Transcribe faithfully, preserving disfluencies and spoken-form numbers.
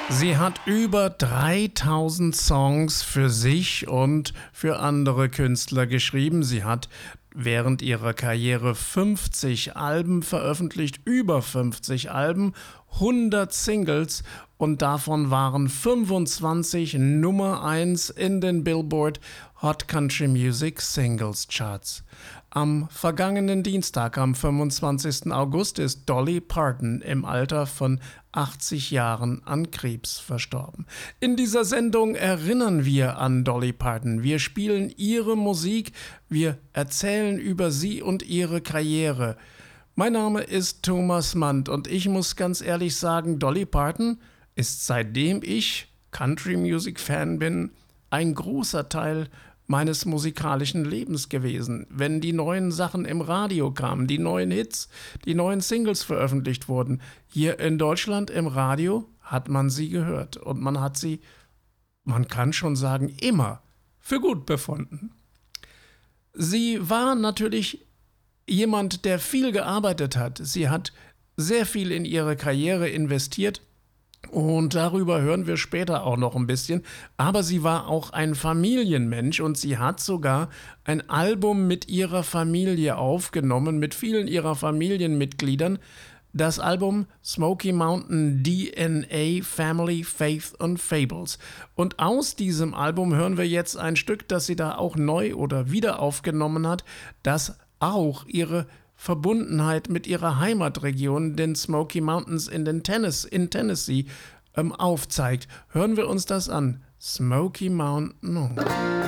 Sie hat über dreitausend Songs für sich und für andere Künstler geschrieben. Sie hat während ihrer Karriere fünfzig Alben veröffentlicht, über fünfzig Alben, hundert Singles und davon waren fünfundzwanzig Nummer eins in den Billboard Hot Country Music Singles Charts. Am vergangenen Dienstag, am fünfundzwanzigsten August, ist Dolly Parton im Alter von achtzig Jahren an Krebs verstorben. In dieser Sendung erinnern wir an Dolly Parton. Wir spielen ihre Musik, wir erzählen über sie und ihre Karriere. Mein Name ist Thomas Mandt und ich muss ganz ehrlich sagen, Dolly Parton ist, seitdem ich Country Music Fan bin, ein großer Teil meines musikalischen Lebens gewesen. Wenn die neuen Sachen im Radio kamen, die neuen Hits, die neuen Singles veröffentlicht wurden, hier in Deutschland im Radio hat man sie gehört und man hat sie, man kann schon sagen, immer für gut befunden. Sie war natürlich jemand, der viel gearbeitet hat. Sie hat sehr viel in ihre Karriere investiert. Und darüber hören wir später auch noch ein bisschen. Aber sie war auch ein Familienmensch und sie hat sogar ein Album mit ihrer Familie aufgenommen, mit vielen ihrer Familienmitgliedern. Das Album Smoky Mountain D N A Family, Faith and Fables. Und aus diesem Album hören wir jetzt ein Stück, das sie da auch neu oder wieder aufgenommen hat, das auch ihre Verbundenheit mit ihrer Heimatregion, den Smoky Mountains in, den Tennis, in Tennessee, ähm, aufzeigt. Hören wir uns das an. Smoky Mountain.